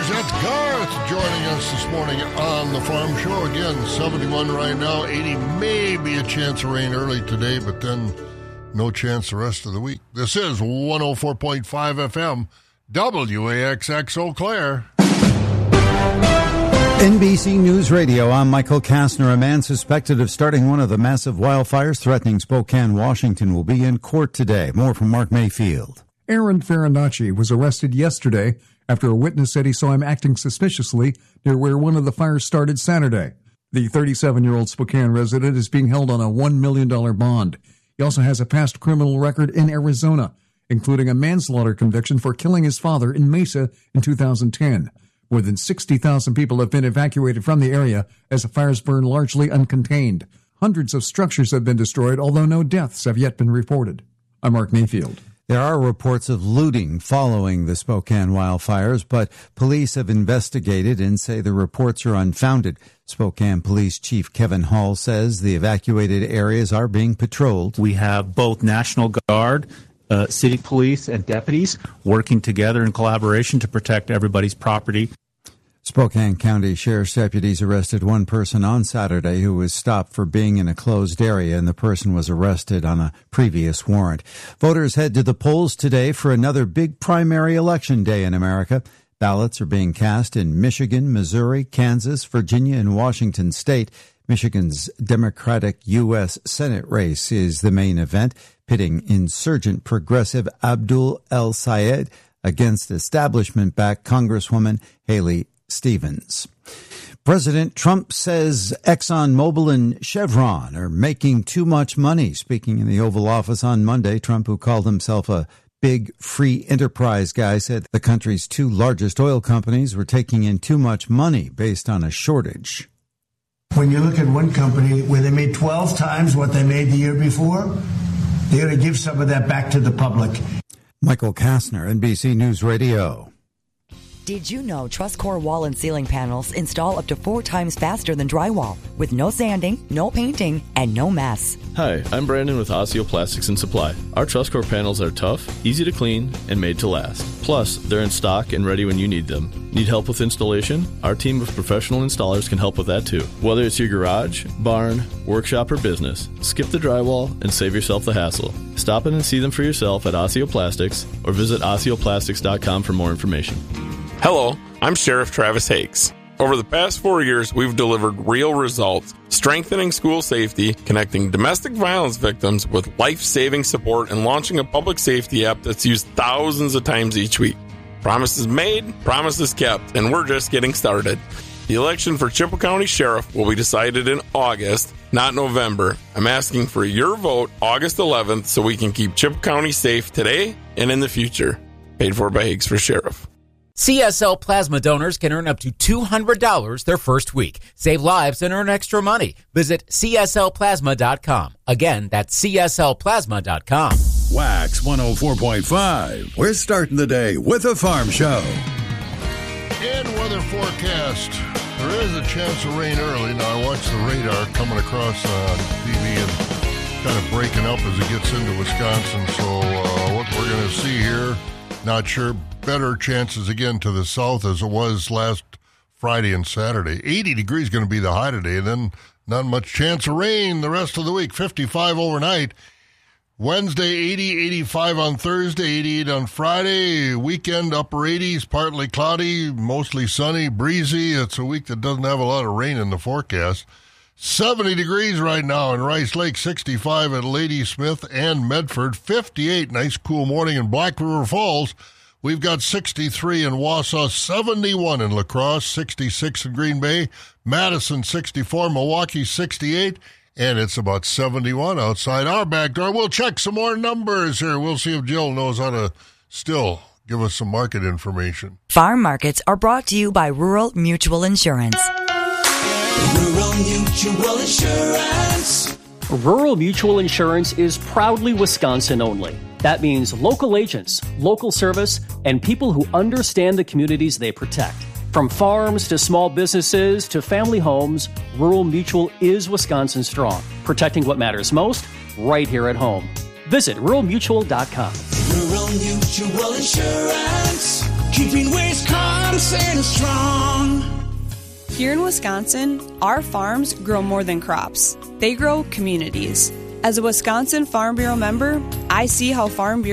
Farmers. That's Garth joining us this morning on the Farm Show. Again, 71 right now, 80, maybe a chance of rain early today, but then no chance the rest of the week. This is 104.5 FM, WAXX Eau Claire. NBC News Radio, I'm Michael Kastner. A man suspected of starting one of the massive wildfires threatening Spokane, Washington, will be in court today. More from Mark Mayfield. Aaron Farinacci was arrested yesterday after a witness said he saw him acting suspiciously near where one of the fires started Saturday. The 37-year-old Spokane resident is being held on a $1 million bond. He also has a past criminal record in Arizona, including a manslaughter conviction for killing his father in Mesa in 2010. More than 60,000 people have been evacuated from the area as the fires burn largely uncontained. Hundreds of structures have been destroyed, although no deaths have yet been reported. I'm Mark Mayfield. There are reports of looting following the Spokane wildfires, but police have investigated and say the reports are unfounded. Spokane Police Chief Kevin Hall says the evacuated areas are being patrolled. We have both National Guard, city police, and deputies working together in collaboration to protect everybody's property. Spokane County Sheriff's deputies arrested one person on Saturday who was stopped for being in a closed area, and the person was arrested on a previous warrant. Voters head to the polls today for another big primary election day in America. Ballots are being cast in Michigan, Missouri, Kansas, Virginia, and Washington state. Michigan's Democratic U.S. Senate race is the main event, pitting insurgent progressive Abdul El-Sayed against establishment-backed Congresswoman Haley Stevens. President Trump says ExxonMobil and Chevron are making too much money. Speaking in the Oval Office on Monday, Trump, who called himself a big free enterprise guy, said the country's two largest oil companies were taking in too much money based on a shortage. When you look at one company where they made 12 times what they made the year before, they're going to give some of that back to the public. Michael Kastner, NBC News Radio. Did you know TrustCore wall and ceiling panels install up to 4 times faster than drywall, with no sanding, no painting, and no mess? Hi, I'm Brandon with Osseo Plastics and Supply. Our TrustCore panels are tough, easy to clean, and made to last. Plus, they're in stock and ready when you need them. Need help with installation? Our team of professional installers can help with that too. Whether it's your garage, barn, workshop, or business, skip the drywall and save yourself the hassle. Stop in and see them for yourself at Osseo Plastics or visit OsseoPlastics.com for more information. Hello, I'm Sheriff Travis Hakes. Over the past 4 years, we've delivered real results, strengthening school safety, connecting domestic violence victims with life-saving support, and launching a public safety app that's used thousands of times each week. Promises made, promises kept, and we're just getting started. The election for Chippewa County Sheriff will be decided in August, not November. I'm asking for your vote August 11th so we can keep Chippewa County safe today and in the future. Paid for by Hakes for Sheriff. CSL plasma donors can earn up to $200 their first week. Save lives and earn extra money. Visit CSLplasma.com. Again, that's CSLplasma.com. Wax 104.5. We're starting the day with a farm show. In weather forecast, there is a chance of rain early. Now, I watched the radar coming across on TV and kind of breaking up as it gets into Wisconsin. So what we're going to see here, not sure. Better chances again to the south as it was last Friday and Saturday. 80 degrees going to be the high today, then not much chance of rain the rest of the week. 55 overnight. Wednesday, 80, 85 on Thursday, 88 on Friday. Weekend, upper 80s, partly cloudy, mostly sunny, breezy. It's a week that doesn't have a lot of rain in the forecast. 70 degrees right now in Rice Lake, 65 at Ladysmith and Medford, 58. Nice cool morning in Black River Falls. We've got 63 in Wausau, 71 in La Crosse, 66 in Green Bay, Madison 64, Milwaukee 68, and it's about 71 outside our back door. We'll check some more numbers here. We'll see if Jill knows how to still give us some market information. Farm markets are brought to you by Rural Mutual Insurance. Rural Mutual Insurance. Rural Mutual Insurance is proudly Wisconsin only. That means local agents, local service, and people who understand the communities they protect. From farms to small businesses to family homes, Rural Mutual is Wisconsin strong, protecting what matters most right here at home. Visit ruralmutual.com. Rural Mutual Insurance, keeping Wisconsin Wisconsin is strong. Here in Wisconsin, our farms grow more than crops. They grow communities. As a Wisconsin Farm Bureau member, I see how Farm Bureau